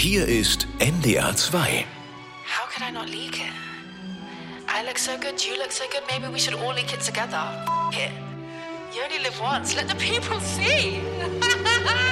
Hier ist NDR 2. How could I not leak it? I look so good, you look so good, maybe we should all leak it together. It. You only live once, let the people see.